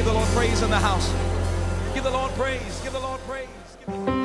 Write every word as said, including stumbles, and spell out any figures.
Give the Lord praise in the house. Give the Lord praise. Give the Lord praise. Give the-